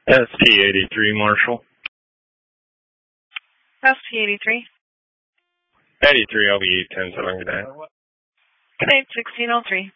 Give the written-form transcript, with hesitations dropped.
ST-83 Marshall. ST-83. 83 LV 10-7, good day. Good day, 1603.